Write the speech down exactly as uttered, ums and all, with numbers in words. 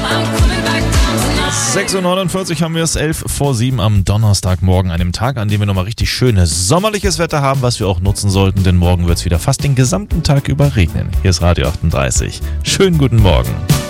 sechs Uhr neunundvierzig haben wir es, elf vor sieben am Donnerstagmorgen, einem Tag, an dem wir nochmal richtig schönes sommerliches Wetter haben, was wir auch nutzen sollten, denn morgen wird es wieder fast den gesamten Tag über regnen. Hier ist Radio achtunddreißig. Schönen guten Morgen.